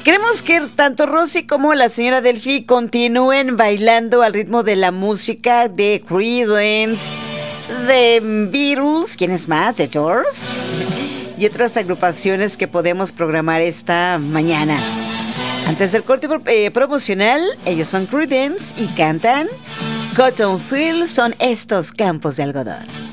Queremos que tanto Rosy como la señora Delphi continúen bailando al ritmo de la música de Creedence, de Beatles, ¿quién es más? De Doors y otras agrupaciones que podemos programar esta mañana. Antes del corte promocional, ellos son Creedence y cantan Cotton Fields, son estos campos de algodón.